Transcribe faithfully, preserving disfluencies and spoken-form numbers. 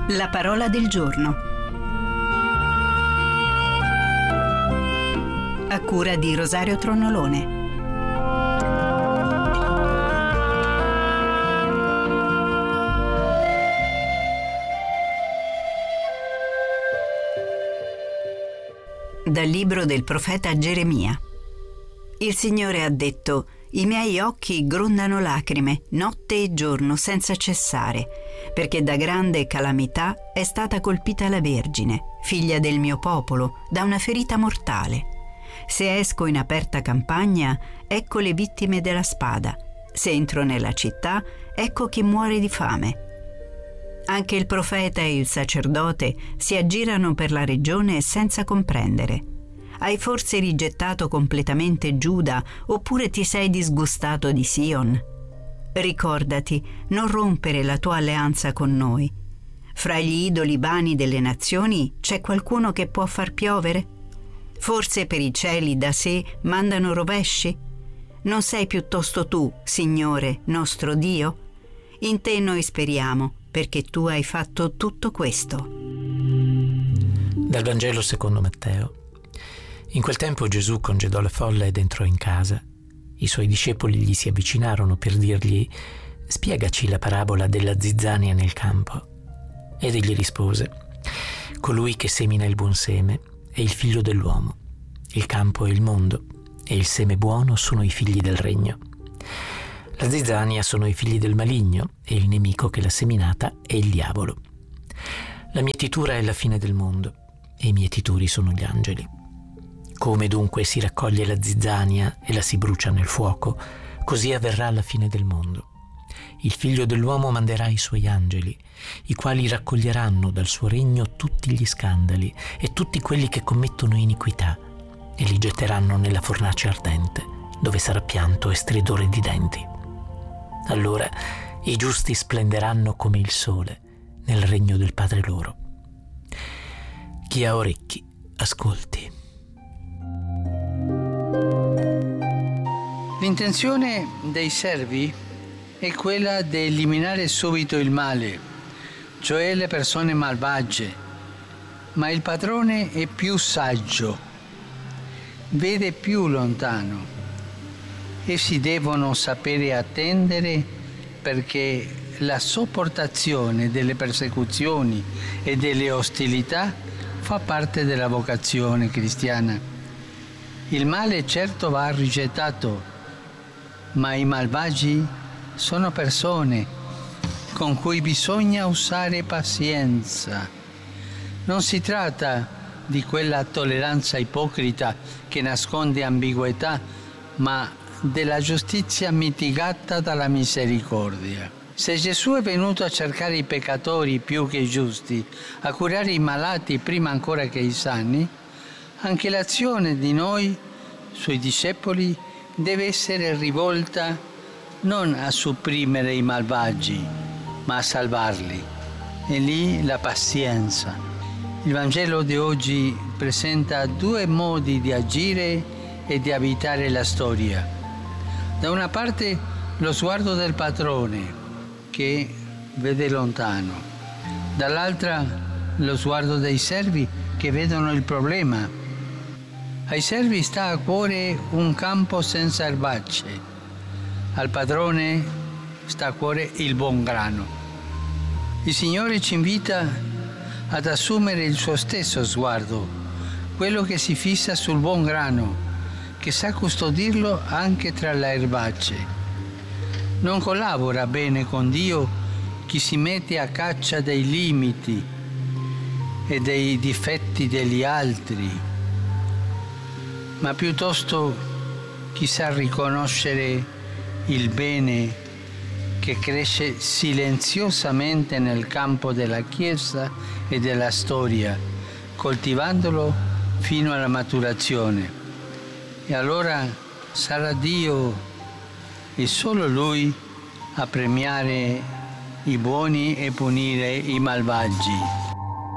La parola del giorno. A cura di Rosario Tronolone. Dal libro del profeta Geremia. Il Signore ha detto: i miei occhi grondano lacrime notte e giorno senza cessare, perché da grande calamità è stata colpita la Vergine, figlia del mio popolo, da una ferita mortale. Se esco in aperta campagna, ecco le vittime della spada. Se entro nella città, ecco chi muore di fame. Anche il profeta e il sacerdote si aggirano per la regione senza comprendere. Hai forse rigettato completamente Giuda, oppure ti sei disgustato di Sion? Ricordati, non rompere la tua alleanza con noi. Fra gli idoli vani delle nazioni c'è qualcuno che può far piovere? Forse per i cieli da sé mandano rovesci? Non sei piuttosto tu, Signore, nostro Dio? In te noi speriamo, perché tu hai fatto tutto questo. Dal Vangelo secondo Matteo. In quel tempo Gesù congedò la folla ed entrò in casa. I suoi discepoli gli si avvicinarono per dirgli: spiegaci la parabola della zizzania nel campo. Ed egli rispose: colui che semina il buon seme è il figlio dell'uomo. Il campo è il mondo, e il seme buono sono i figli del regno. La zizzania sono i figli del maligno, e il nemico che l'ha seminata è il diavolo. La mietitura è la fine del mondo, e i mietitori sono gli angeli. Come dunque si raccoglie la zizzania e la si brucia nel fuoco, così avverrà la fine del mondo. Il figlio dell'uomo manderà i suoi angeli, i quali raccoglieranno dal suo regno tutti gli scandali e tutti quelli che commettono iniquità, e li getteranno nella fornace ardente, dove sarà pianto e stridore di denti. Allora i giusti splenderanno come il sole nel regno del Padre loro. Chi ha orecchi, ascolti. L'intenzione dei servi è quella di eliminare subito il male, cioè le persone malvagie, ma il padrone è più saggio, vede più lontano. Essi devono sapere attendere, perché la sopportazione delle persecuzioni e delle ostilità fa parte della vocazione cristiana. Il male certo va rigettato, ma i malvagi sono persone con cui bisogna usare pazienza. Non si tratta di quella tolleranza ipocrita che nasconde ambiguità, ma della giustizia mitigata dalla misericordia. Se Gesù è venuto a cercare i peccatori più che i giusti, a curare i malati prima ancora che i sani, anche l'azione di noi, suoi discepoli, deve essere rivolta non a supprimere i malvagi, ma a salvarli. E lì la pazienza. Il Vangelo di oggi presenta due modi di agire e di abitare la storia. Da una parte lo sguardo del padrone, che vede lontano. Dall'altra lo sguardo dei servi, che vedono il problema. Ai servi sta a cuore un campo senza erbacce, al padrone sta a cuore il buon grano. Il Signore ci invita ad assumere il suo stesso sguardo, quello che si fissa sul buon grano, che sa custodirlo anche tra le erbacce. Non collabora bene con Dio chi si mette a caccia dei limiti e dei difetti degli altri, ma piuttosto chi sa riconoscere il bene che cresce silenziosamente nel campo della Chiesa e della storia, coltivandolo fino alla maturazione. E allora sarà Dio e solo Lui a premiare i buoni e punire i malvagi.